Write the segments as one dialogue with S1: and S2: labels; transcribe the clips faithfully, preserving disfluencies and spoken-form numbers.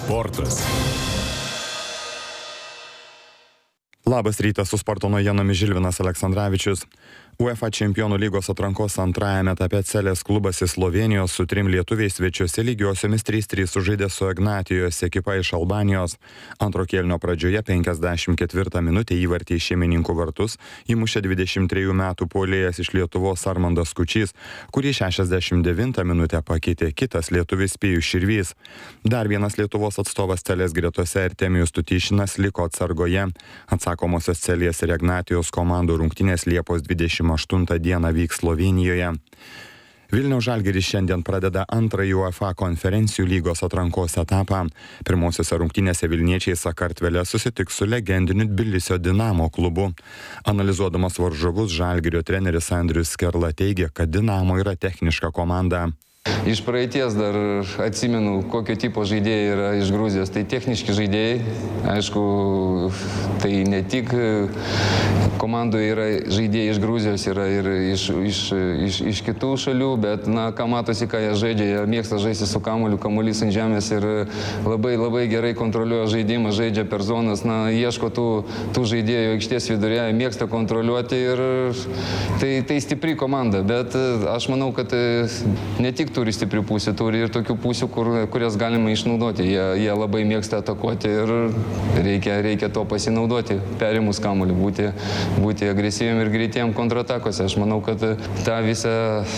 S1: Sportas.
S2: Labas rytas, su sporto naujienomis Žilvinas Aleksandravičius. UEFA Čempionų lygos atrankos antrajame etape Celės klubas iš Slovėnijos su trim lietuviais svečiuose lygiosiomis trys trys sužaidė su Ignatijos ekipa iš Albanijos. Antro kėlinio pradžioje penkiasdešimt ketvirtą minutę įvartį į šeimininkų vartus įmušė dvidešimt trejų metų puolėjas iš Lietuvos Armandas Kučys, kurį šešiasdešimt devintą minutę pakeitė kitas lietuvis Pijus Širvys. Dar vienas Lietuvos atstovas Celės gretose Artemijus Tutyšinas liko atsargoje. Atsakomosios Celės ir Ignatijos komandų rungtynės Liepos dvidešimt aštuntą dieną vyks Slovėnijoje. Vilniaus Žalgiris šiandien pradeda antrąjį UEFA konferencijų lygos atrankos etapą. Pirmosiose rungtynėse vilniečiai Sakartvele susitiks su legendiniu Tbilisio Dinamo klubu. Analizuodamas varžovus, Žalgirio treneris Andrius Skerla teigia, kad Dinamo yra techniška komanda.
S3: Iš praeities dar atsimenu, kokio tipo žaidėjai yra iš Gruzijos. Tai techniški žaidėjai. Aišku, tai ne tik komandoje yra žaidėjai iš Gruzijos, yra ir iš, iš, iš, iš kitų šalių, bet, na, ką matosi, ką jie žaidžia, jie mėgsta žaisti su kamuoliu, kamuolys ant žemės ir labai, labai gerai kontroliuoja žaidimą, žaidžia per zonas, na, ieško tų, tų žaidėjų aikštės vidurėje, mėgsta kontroliuoti ir tai, tai stipri komanda, bet aš manau, kad ne tik turi stiprių pusių, turi ir tokių pusių, kur, kurias galima išnaudoti. Jie, jie labai mėgsta atakuoti ir reikia, reikia to pasinaudoti, perimus kamuolį, būti, būti agresyviam ir greitiem kontratakose. Aš manau, kad tą visą,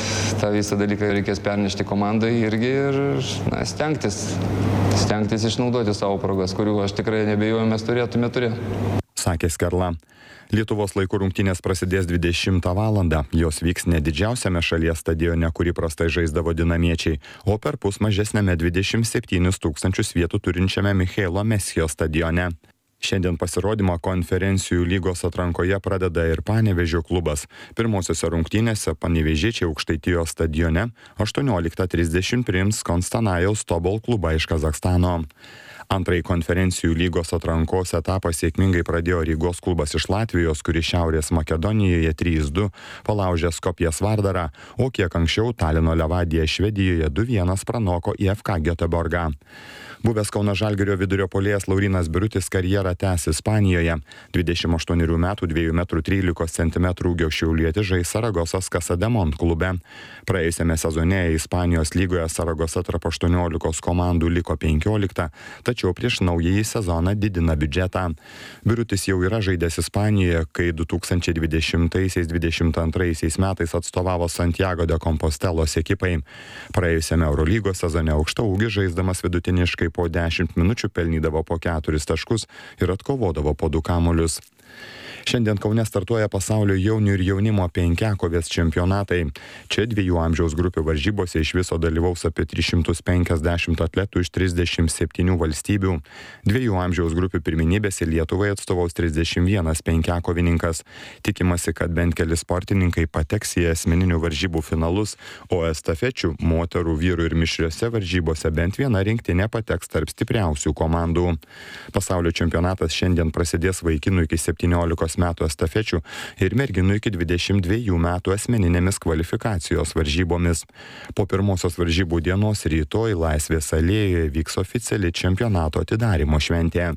S3: tą visą dalyką reikės pernešti komandai irgi ir na, stengtis, stengtis išnaudoti savo progas, kurių aš tikrai nebejoju mes turėtume turėti.
S2: Sakė Skerla. Lietuvos laikų rungtynės prasidės dvidešimtą valandą. Jos vyks ne didžiausiame šalies stadione, kurį prastai žaisdavo dinamiečiai, o per pus mažesnėme dvidešimt septynis tūkstančius vietų turinčiame Michailo Mesijo stadione. Šiandien pasirodymą konferencijų lygos atrankoje pradeda ir Panevėžio klubas. Pirmosiose rungtynėse panevėžiečiai Aukštaitijos stadione aštuonioliktą trisdešimt priims Konstanajaus Tobol klubą iš Kazachstano. Antrąjį konferencijų lygos atrankos etapą sėkmingai pradėjo Rygos klubas iš Latvijos, kuris Šiaurės Makedonijoje trys du palaužė Skopjes Vardarą, o kiek anksčiau Talino Levadija Švedijoje du vienas pranoko I F K Göteborgą. Buvęs Kauno Žalgirio vidurio puolėjas Laurynas Birutis karjerą tęs Ispanijoje. dvidešimt aštuonerių metų dviejų metrų trylikos centimetrų ūgio šiaulietis žais Saragosas Casademont klube. Praėjusiame sezone Ispanijos lygoje Saragosa tarp aštuoniolikos komandų liko penkiolikta, tačiau prieš naująjį sezoną didina biudžetą. Birutis jau yra žaidęs Ispanijoje, kai du tūkstančiai dvidešimtaisiais dvidešimt antraisiais metais atstovavo Santiago de Compostelos ekipai. Praėjusiame Eurolygos sezone aukšta ūgį žaisdamas vidutiniškai po dešimt minučių pelnydavo po keturis taškus ir atkovodavo po du kamuolius. Šiandien Kaune startuoja pasaulio jaunių ir jaunimo penkiakovės čempionatai. Čia dviejų amžiaus grupių varžybose iš viso dalyvaus apie tris šimtus penkiasdešimt atletų iš trisdešimt septynių valstybių. Dviejų amžiaus grupių pirmenybėse Lietuvai atstovaus trisdešimt vienas penkiakovininkas. Tikimasi, kad bent keli sportininkai pateks į asmeninių varžybų finalus, o estafečių, moterų, vyrų ir mišriose varžybose bent viena rinktinė pateks tarp stipriausių komandų. Pasaulio čempionatas šiandien prasidės vaikinų iki septyniolikos metų estafečių ir merginų iki dvidešimt dviejų metų asmeninėmis kvalifikacijos varžybomis. Po pirmosios varžybų dienos rytoj Laisvės alėjoje vyks oficiali čempionato atidarymo šventė.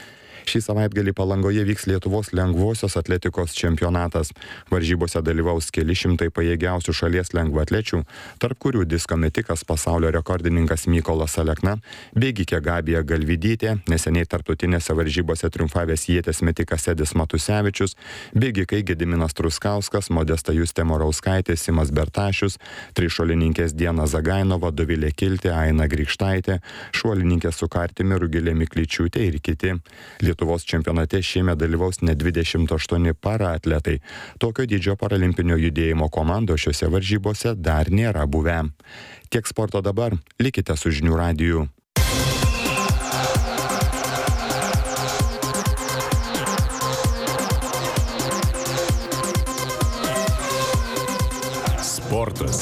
S2: Šį savaitgalį Palangoje vyks Lietuvos lengvosios atletikos čempionatas. Varžybose dalyvaus keli šimtai pajėgiausių šalies lengvaatlečių, tarp kurių disko metikas pasaulio rekordininkas Mykolas Alekna, bėgikė Gabija Galvydytė, neseniai tarptautinėse varžybose triumfavęs ieties metikas Edis Matusevičius, bėgikai Gediminas Truskauskas, Modesta Justė Morauskaitė, Simas Bertašius, trišuolininkės Diana Zagainova, Dovilė Kiltė, Aina Grikštaitė, šuolininkės su kartimi Rugilė Miklyčiūtė ir kiti. Lietuvos čempionate šiemet dalyvaus net dvidešimt aštuoni paraatletai. Tokio dydžio paralimpinio judėjimo komandos šiose varžybose dar nėra buvę. Tiek sporto dabar, likite su Žinių radiju.
S1: Sportas.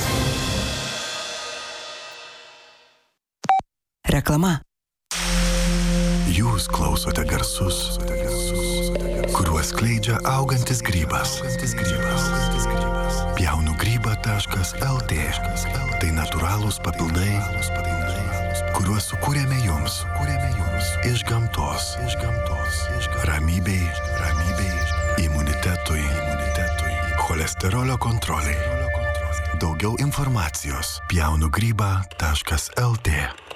S4: Reklama.
S5: Jūs klausote garsus, kuriuos skleidžia augantis grybas. Pjaunu grybą taškas el tė. Tai natūralūs papildai, kuriuos sukūrėme jums. iš gamtos. Iš gamtos. Ramybei, ramybei, imunitetui, imunitetui, cholesterolio kontroliai. Daugiau informacijos pjaunugryba taškas lt.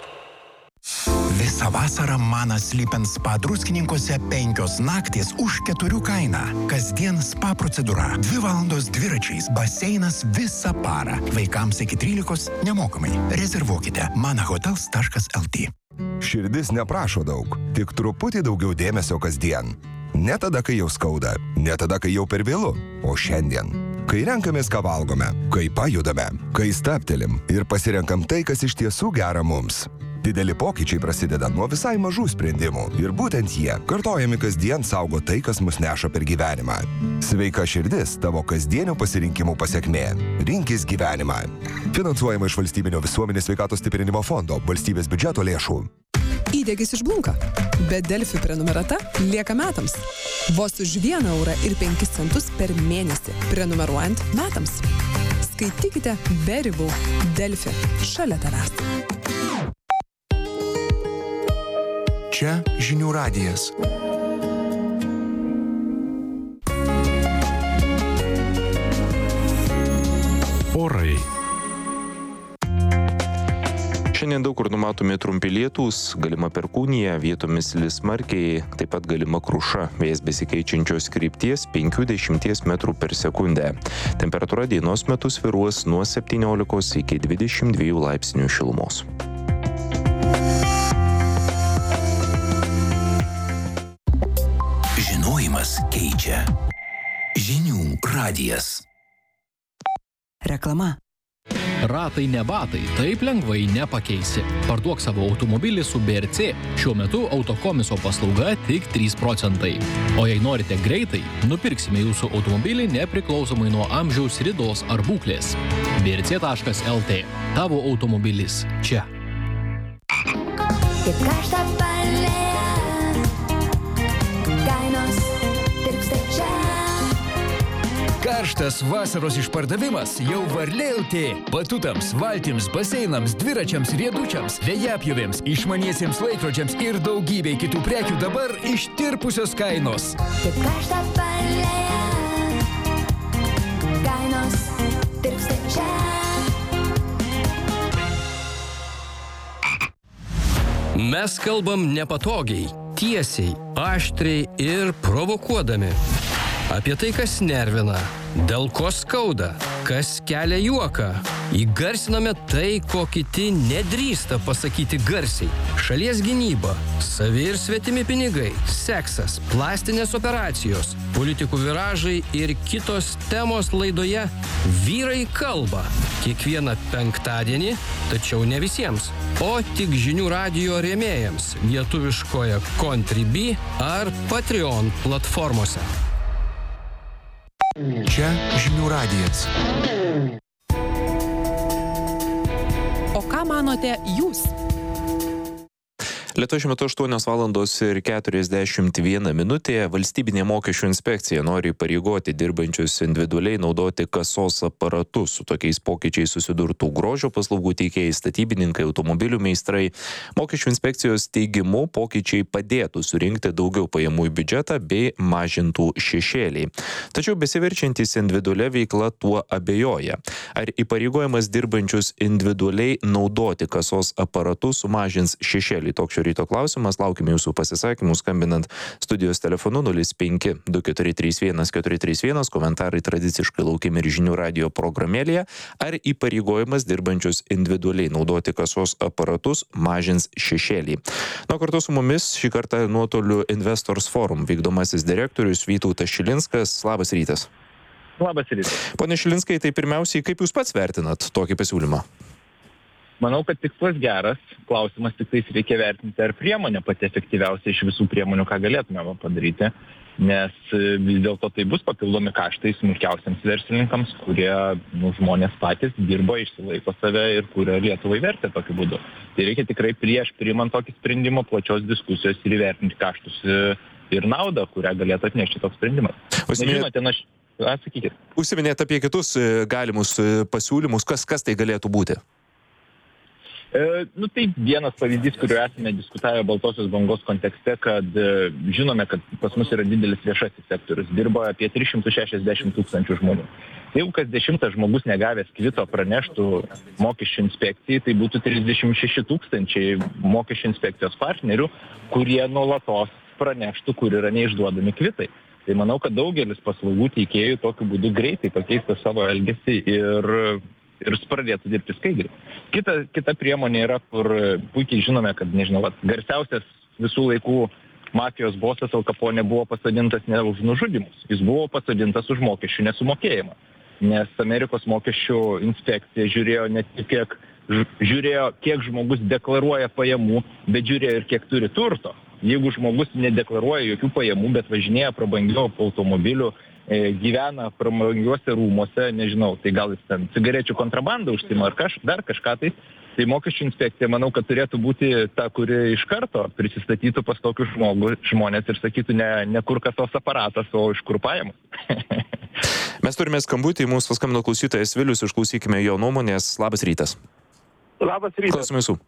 S1: Visą vasarą Manas Sleep and Spa Druskininkuose penkios naktys už keturių kainą. Kasdien spa procedūra. Dvi valandos dviračiais, baseinas visą parą. Vaikams iki trylikos nemokamai. Rezervuokite manahotels taškas lt.
S4: Širdis neprašo daug, tik truputį daugiau dėmesio kasdien. Ne tada, kai jau skauda, ne tada, kai jau per vėlu, o šiandien. Kai renkamės, ką valgome, kai pajudame, kai stabtelim ir pasirenkam tai, kas iš tiesų gera mums. Dideli pokyčiai prasideda nuo visai mažų sprendimų ir būtent jie, kartojami kasdien, saugo tai, kas mus neša per gyvenimą. Sveika širdis tavo kasdienių pasirinkimų pasekmė. Rinkis gyvenimą. Finansuojama iš Valstybinio visuomenės sveikatos stiprinimo fondo, valstybės biudžeto lėšų.
S6: Įdegis išblunka, bet Delfi prenumerata lieka metams. Vos už vieną eurą ir penkis centus per mėnesį, prenumeruojant metams. Skaitykite be ribų. Delfi. Šalia tavęs.
S1: Čia žinių radijas.
S5: Orai.
S7: Šiandien daug kur numatomi trumpi lietūs, galima perkūnija, vietomis lis smarkiai, taip pat galima kruša, vėjas besikeičiančios krypties penkių dešimties metrų per sekundę. Temperatūra dienos metu svyruos nuo septyniolikos iki dvidešimt dviejų laipsnių šilumos.
S1: Žinojimas keičia. Žinių radijas.
S8: Reklama.
S9: Ratai ne batai, taip lengvai nepakeisi. Parduok savo automobilį su B R C. Šiuo metu autokomiso paslauga tik trys procentai. O jei norite greitai, nupirksime jūsų automobilį nepriklausomai nuo amžiaus, ridos ar būklės. B R C taškas lt. Tavo automobilis čia.
S10: Kaip karštą palėją, kainos tirpsta čia.
S11: Karštas vasaros išpardavimas jau Varlė lt. Batutams, valtims, baseinams, dviračiams, riedučiams, vėjapjovėms, išmaniesiems laikrodžiams ir daugybei kitų prekių dabar ištirpusios kainos.
S10: Kaip karštą palėją, kainos tirpsta čia.
S12: Mes kalbam nepatogiai, tiesiai, aštriai ir provokuodami. Apie tai, kas nervina, dėl ko skauda, kas kelia juoką. Įgarsiname tai, ko kiti nedrįsta pasakyti garsiai. Šalies gynyba, savi ir svetimi pinigai, seksas, plastinės operacijos, politikų viražai ir kitos temos laidoje Vyrai kalba. Kiekvieną penktadienį, tačiau ne visiems, o tik žinių radijo rėmėjams lietuviškoje Contribui ar Patreon platformose.
S1: Čia žinių radijas.
S6: O ką manote jūs?
S7: Lietuvoje šiuo metu aštuonios valandos ir keturiasdešimt viena minutė. Valstybinė mokesčių inspekcija nori įpareigoti dirbančius individualiai naudoti kasos aparatus. Su tokiais pokyčiais susidurtų grožio paslaugų teikėjai, statybininkai, automobilių meistrai. Mokesčių inspekcijos teigimu pokyčiai padėtų surinkti daugiau pajamų į biudžetą bei mažintų šešėliai. Tačiau besiverčiantys individualia veikla tuo abejoja. Ar įpareigojimas dirbančius individualiai naudoti kasos aparatus sumažins šešėlį? Toks šio ryto klausimas. Laukime jūsų pasisakymų skambinant studijos telefonu nulis penki du keturi trys vienas keturi trys vienas. Komentarai tradiciškai laukiami ir žinių radijo programėlėje. Ar įpareigojimas dirbančius individualiai naudoti kasos aparatus mažins šešėlį? Na, kartu su mumis šį kartą nuotoliu Investors Forum vykdomasis direktorius Vytautas Šilinskas. Labas rytas.
S13: Labas rytas.
S7: Pone Šilinskai, tai pirmiausiai, kaip jūs pats vertinat tokį pasiūlymą?
S13: Manau, kad tikslas geras. Klausimas tik tais reikia vertinti, ar priemonė pati efektyviausia iš visų priemonių, ką galėtume padaryti. Nes vis dėlto tai bus papildomi kaštai smulkiausiams verslininkams, kurie nu, žmonės patys dirba, išsilaiko save ir kuria Lietuvai vertę tokiu būdu. Tai reikia tikrai prieš priimant tokį sprendimą plačios diskusijos ir įvertinti kaštus ir naudą, kurią galėtų atnešti toks sprendimas. Žinote, na, atsakykit.
S7: Užsiminėt apie kitus galimus pasiūlymus, kas, kas tai galėtų būti?
S13: E, nu tai vienas pavyzdys, kuriuo esame diskutavę Baltosios bangos kontekste, kad e, žinome, kad pas mus yra didelis viešasis sektorius, dirba apie tris šimtus šešiasdešimt tūkstančių žmonių. Jeigu kas dešimtas žmogus negavęs kvito praneštų mokesčių inspekcijai, tai būtų trisdešimt šeši tūkstančiai mokesčių inspekcijos partnerių, kurie nuolatos praneštų, kur yra neišduodami kvitai. Tai manau, kad daugelis paslaugų teikėjų tokiu būdu greitai pakeistų savo elgesį ir ir pradėtų dirbti skaidriai. Kita, kita priemonė yra, kur puikiai žinome, kad, nežinau, vat, garsiausias visų laikų mafijos bosas Al Capone buvo pasodintas ne už nužudimus, jis buvo pasodintas už mokesčių nesumokėjimą. Nes Amerikos mokesčių inspekcija žiūrėjo ne tik kiek, žiūrėjo, kiek žmogus deklaruoja pajamų, bet žiūrėjo ir kiek turi turto. Jeigu žmogus nedeklaruoja jokių pajamų, bet važinėja prabangių automobilių, gyvena prabangiuose rūmuose, nežinau, tai gal jis ten cigarečių kontrabandą užsima ar kaž, dar kažką tai, tai mokesčių inspekcija, manau, kad turėtų būti ta, kuri iš karto prisistatytų pas tokius žmogus, žmonės ir sakytų ne, ne kur kasos aparatas, o iš kur pajamos.
S7: Mes turime skambutį, mūsų paskambino klausytojas Vilius, išklausykime jo nuomonės. Labas rytas.
S8: Labas rytas.
S7: Klausimai jūsų.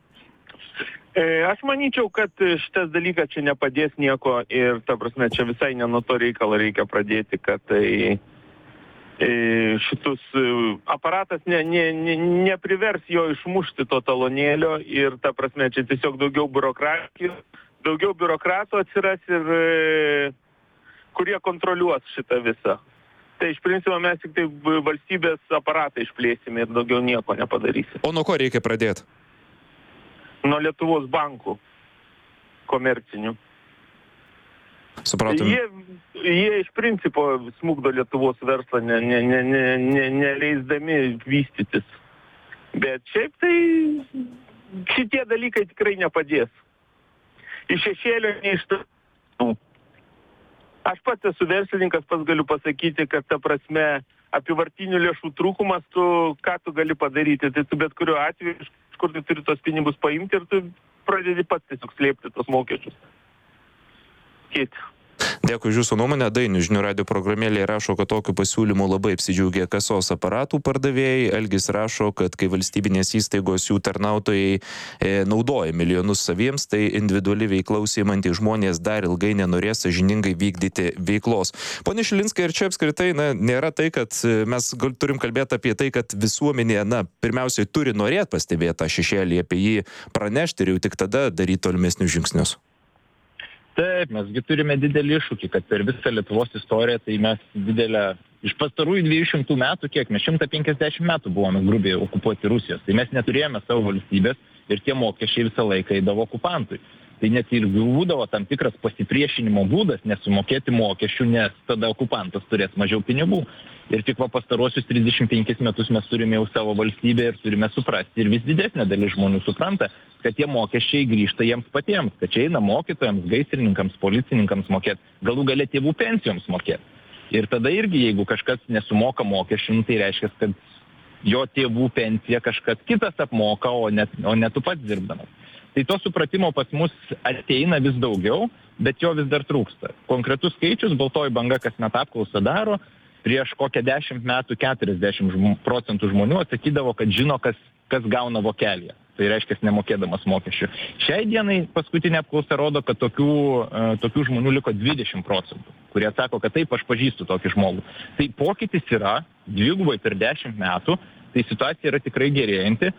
S8: Aš manyčiau, kad šitas dalykas čia nepadės nieko ir, ta prasme, čia visai ne nuo to reikalo reikia pradėti, kad tai šitus aparatas ne, ne, ne, neprivers jo išmušti to talonėlio ir, ta prasme, čia tiesiog daugiau biurokratijų, daugiau biurokratų atsiras ir kurie kontroliuos šitą visą. Tai iš principo mes tik tai valstybės aparatą išplėsime ir daugiau nieko nepadarysime.
S7: O nuo ko reikia pradėti?
S8: Nuo Lietuvos bankų komercinių.
S7: Supratom.
S8: Jie, jie iš principo smukdo Lietuvos verslą, ne, ne, ne, ne, ne, neleisdami vystytis. Bet šiaip tai šitie dalykai tikrai nepadės. Iš šešėlio neištų. Aš pats esu verslininkas, pats galiu pasakyti, kad ta prasme apivartinių lėšų trūkumas, tu, ką tu gali padaryti, tai tu bet kuriuo atveju kur tu turi tos pinigus paimti ir tu pradedi pats tiesiog slėpti tos mokesčius. Kiti.
S7: Dėkui už jūsų nuomonę. Dainius žinių radijo programėlėje rašo, kad tokiu pasiūlymu labai apsidžiaugė kasos aparatų pardavėjai. Algis rašo, kad kai valstybinės įstaigos jų tarnautojai e, naudoja milijonus saviems, tai individuali veikla užsiimantys žmonės dar ilgai nenorės sąžiningai vykdyti veiklos. Pone Šilinskai, ir čia apskritai na, nėra tai, kad mes gal, turim kalbėti apie tai, kad visuomenė, na, pirmiausiai turi norėti pastebėti tą šešėlį, apie jį pranešti ir jau tik tada daryti tolimesnius žingsnius.
S13: Taip, mesgi turime didelį iššūkį, kad per visą Lietuvos istoriją, tai mes didelę, iš pastarųjų dviejų šimtų metų, kiek mes šimtą penkiasdešimt metų buvome grubiai okupuoti Rusijos, tai mes neturėjome savo valstybės ir tie mokesčiai visą laiką eidavo okupantui. Tai net ir būdavo tam tikras pasipriešinimo būdas nesumokėti mokesčių, nes tada okupantas turės mažiau pinigų. Ir tik va pastaruosius trisdešimt penkis metus mes turime jau savo valstybę ir turime suprasti, ir vis didesnė dalis žmonių supranta, kad tie mokesčiai grįžta jiems patiems, kad čia eina mokytojams, gaisrininkams, policininkams mokėti, galų galia tėvų pensijoms mokėti. Ir tada irgi, jeigu kažkas nesumoka mokesčių, tai reiškia, kad jo tėvų pensiją kažkas kitas apmoka, o ne, o ne tu pats dirbdamas. Tai to supratimo pas mus ateina vis daugiau, bet jo vis dar trūksta. Konkretus skaičius, Baltoji banga kasmet apklausą daro, prieš kokią dešimt metų keturiasdešimt procentų žmonių atsakydavo, kad žino, kas, kas gauna vokelėje. Tai reiškia, nemokėdamas mokesčių. Šiai dienai paskutinė apklausa rodo, kad tokių, uh, tokių žmonių liko dvidešimt procentų, kurie sako, kad taip, aš pažįstu tokį žmogų. Tai pokytis yra dvigubai per dešimt metų, tai situacija yra tikrai gerėjanti.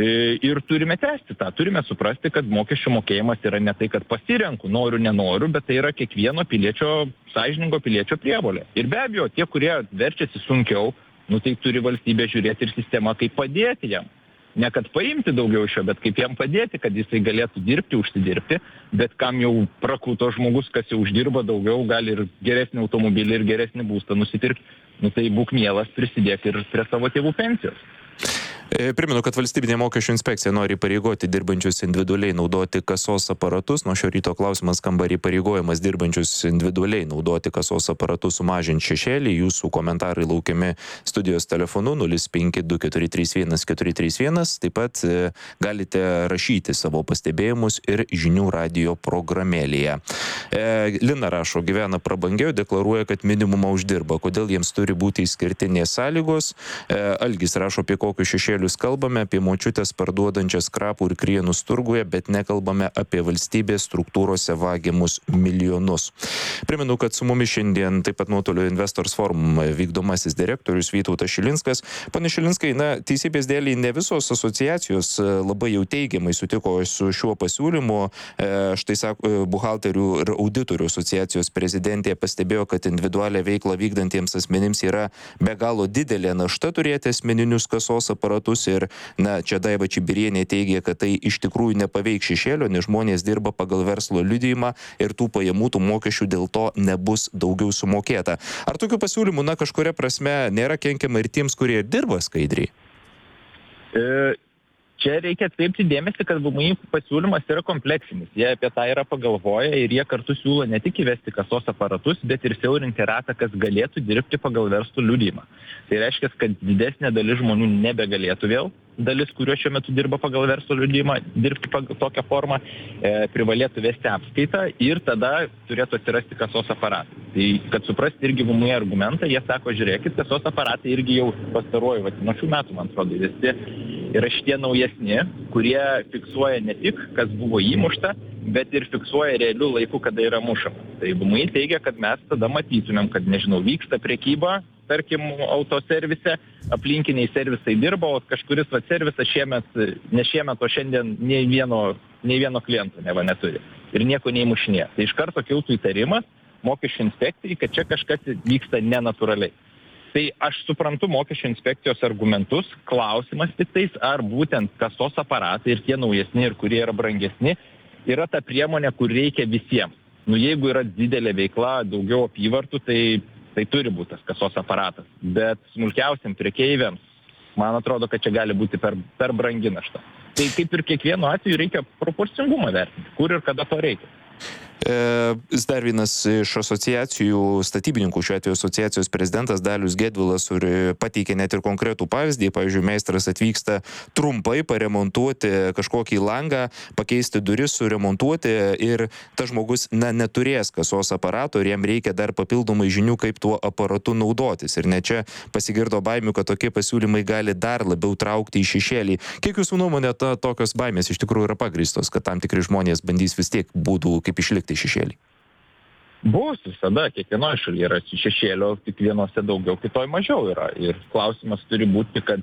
S13: Ir turime tęsti tą, turime suprasti, kad mokesčių mokėjimas yra ne tai, kad pasirenku, noriu, nenoriu, bet tai yra kiekvieno piliečio, sąžiningo piliečio prievolė. Ir be abejo, tie, kurie verčiasi sunkiau, nu tai turi valstybė žiūrėti ir sistema, kaip padėti jam. Ne kad paimti daugiau iš jo, bet kaip jam padėti, kad jisai galėtų dirbti, užsidirbti, bet kam jau prakuto žmogus, kas jau uždirba daugiau, gali ir geresnį automobilį, ir geresnį būstą nusipirkti, nu tai būk mielas, prisidėk ir prie savo tėvų pensijos.
S7: Primenu, kad valstybinė mokesčių inspekcija nori įpareigoti dirbančius individualiai naudoti kasos aparatus. Nuo šio ryto klausimas skamba ir įpareigojimas dirbančius individualiai naudoti kasos aparatus sumažinti šešėlį. Jūsų komentarai laukiami studijos telefonu nulis penki du keturi trys vienas keturi trys vienas. Taip pat galite rašyti savo pastebėjimus ir žinių radijo programėlėje. Lina rašo, gyvena prabangiau, deklaruoja, kad minimumą uždirba. Kodėl jiems turi būti išskirtinės sąlygos? Algis rašo, apie kokius šešėlius Aurelijus, kalbame apie močiutės parduodančias krapų ir krienus turguje, bet nekalbame apie valstybės struktūrose vagiamus milijonus. Primenu, kad su mumis šiandien taip pat nuotoliu Investors Forum vykdomasis direktorius Vytautas Šilinskas. Pane Šilinskai, na, teisybės dėlei ne visos asociacijos labai jau teigiamai sutiko su šiuo pasiūlymu. E, štai sako, buhalterių ir auditorių asociacijos prezidentė pastebėjo, kad individualią veiklą vykdantiems asmenims yra be galo didelė našta turėti asmeninius kasos aparatus ir, na, čia Daiva Čibirienė teigia, kad tai iš tikrųjų nepaveiks šešėlio, nes žmonės dirba pagal verslo liudijimą ir tų pajamų, tų mokesčių dėl to nebus daugiau sumokėta. Ar tokių pasiūlymų, na, kažkuria prasme nėra kenkiama ir tiems, kurie dirba skaidriai?
S13: E... Čia reikia atkreipti dėmesį, kad V M I pasiūlymas yra kompleksinis. Jie apie tą yra pagalvoję ir jie kartu siūlo ne tik įvesti kasos aparatus, bet ir siaurinti ratą, kas galėtų dirbti pagal verslo liudijimą. Tai reiškia, kad didesnė dalis žmonių nebegalėtų vėl, dalis, kurio šiuo metu dirba pagal verslo liudijimą, dirbti pagal tokią formą, e, privalėtų vesti apskaitą ir tada turėtų atsirasti kasos aparatai. Tai, kad suprasti irgi V M I argumentą, jie sako, žiūrėkit, kasos aparatai irgi jau pastaruoju, va, nuo šių metų, man atrodo, įvesti yra šitie naujesni, kurie fiksuoja ne tik, kas buvo įmušta, bet ir fiksuoja realių laikų, kada yra mušama. Tai V M I teigia, kad mes tada matytumėm, kad, nežinau, vyksta prekyba, tarkim, autoservise, aplinkiniai servisai dirba, o kažkuris va, servisas šiemet, ne šiemet, o šiandien nei vieno, nei vieno kliento neva neturi. Ir nieko neįmušinė. Tai iš karto kiltų įtarimas mokesčių inspekcijai, kad čia kažkas vyksta nenatūraliai. Tai aš suprantu mokesčių inspekcijos argumentus, klausimas tik tais, ar būtent kasos aparatai ir tie naujesni ir kurie yra brangesni, yra ta priemonė, kur reikia visiems. Nu, jeigu yra didelė veikla, daugiau apyvartų, tai, tai turi būti tas kasos aparatas. Bet smulkiausiam prekeiviams, man atrodo, kad čia gali būti per, per brangi našta. Tai kaip ir kiekvienu atveju reikia proporcingumą vertinti, kur ir kada to reikia.
S7: E, dar vienas iš asociacijų, statybininkų šiuo atveju asociacijos prezidentas Dalius Gedvilas pateikė net ir konkretų pavyzdį. Pavyzdžiui, meistras atvyksta trumpai paremontuoti kažkokį langą, pakeisti duris, suremontuoti ir tas žmogus na, neturės kasos aparato ir jam reikia dar papildomai žinių, kaip tuo aparatu naudotis. Ir ne čia pasigirdo baimių, kad tokie pasiūlymai gali dar labiau traukti į šešėlį. Kiek jūsų nuomonė ta, tokios baimės iš tikrųjų yra pagrįstos, kad tam tikri žmonės bandys vis tiek būdų kaip išlikti šešėlį?
S13: Bus visada, kiekvienoje šalyje yra šešėlio, tik vienose daugiau, kitoj mažiau yra. Ir klausimas turi būti, kad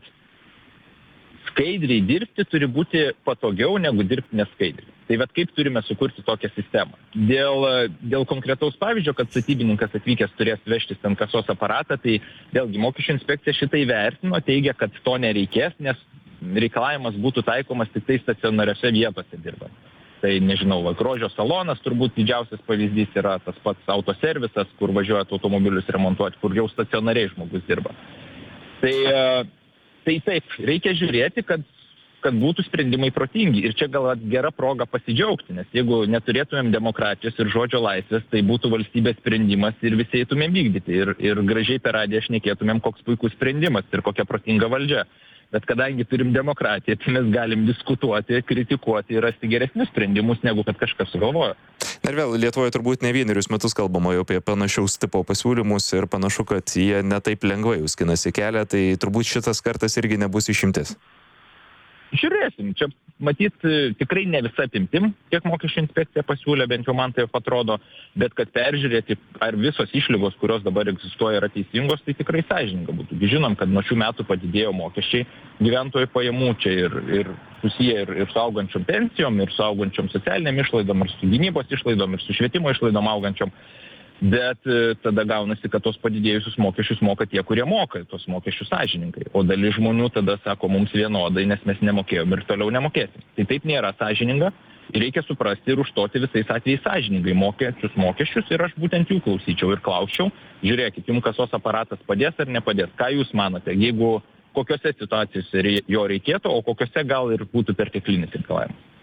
S13: skaidriai dirbti turi būti patogiau negu dirbti neskaidriai. Tai vat kaip turime sukurti tokią sistemą? Dėl, dėl konkretaus pavyzdžio, kad statybininkas atvykęs turės vežtis ten kasos aparatą, tai vėlgi mokesčių inspekcija šitai vertino, teigia, kad to nereikės, nes reikalavimas būtų taikomas tik tai stacionariose vietose dirbant. Tai nežinau, va, grožio salonas turbūt didžiausias pavyzdys yra tas pats autoservisas, kur važiuojat automobilius remontuoti, kur jau stacionariai žmogus dirba. Tai, tai taip, reikia žiūrėti, kad, kad būtų sprendimai protingi. Ir čia gal gera proga pasidžiaugti, nes jeigu neturėtumėm demokratijos ir žodžio laisvės, tai būtų valstybės sprendimas ir visi eitumėm vykdyti. Ir, ir gražiai per radiją šnekėtumėm, koks puikus sprendimas ir kokia protinga valdžia. Bet kadangi turim demokratiją, tai mes galim diskutuoti, kritikuoti ir rasti geresnius sprendimus, negu kad kažkas sugalvojo.
S7: Ir vėl, Lietuvoje turbūt ne vienerius metus kalbama jau apie panašiaus tipo pasiūlymus ir panašu, kad jie netaip lengvai skinasi kelią, tai turbūt šitas kartas irgi nebus išimtis.
S13: Žiūrėsim, čia matyt tikrai ne visa apimtim, kiek mokesčių inspekcija pasiūlė, bent jau man tai atrodo, bet kad peržiūrėti, ar visos išlygos, kurios dabar egzistuoja, yra teisingos, tai tikrai sąžininga būtų. Žinom, kad nuo šių metų padidėjo mokesčiai gyventojų pajamų, čia ir, ir susiję ir, ir su augančiom pensijom, ir su augančiom socialiniam išlaidom, ir su gynybos išlaidom, ir su švietimo išlaidom augančiom. Bet tada gaunasi, kad tos padidėjusius mokesčius moka tie, kurie moka tos mokesčius sąžininkai. O dalis žmonių tada sako mums vienodai, nes mes nemokėjom ir toliau nemokėsim. Tai taip nėra sąžininga ir reikia suprasti ir užstoti visais atvejais sąžiningai mokėčius mokesčius ir aš būtent jų klausyčiau ir klausčiau, žiūrėkit, jums kasos aparatas padės ar nepadės, ką jūs manote, jeigu kokiose situacijose jo reikėtų, o kokiose gal ir būtų perteklinis reikalavimas.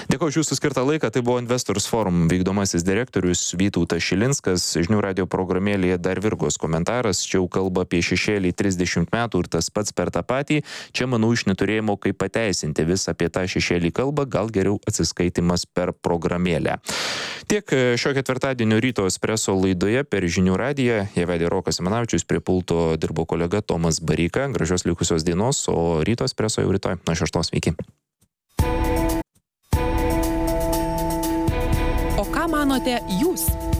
S7: Dėkuoju už jūsų skirtą laiką. Tai buvo Investors Forum vykdomasis direktorius Vytautas Šilinskas. Žinių radio programėlėje dar Virgos komentaras. Čia jau kalba apie šešėlį trisdešimt metų ir tas pats per tą patį. Čia, manau, iš neturėjimo kaip pateisinti vis apie tą šešėlį kalbą, gal geriau atsiskaitimas per programėlę. Tiek šio ketvirtadienio ryto espresso laidoje per Žinių radiją. Ją vedė Rokas Simanavičius, prie pulto dirbo kolega Tomas Bareika. Gražios likusios dienos, o ryto espresso jau rytoj nuo šeštos. Sveiki.
S6: O ką manote jūs?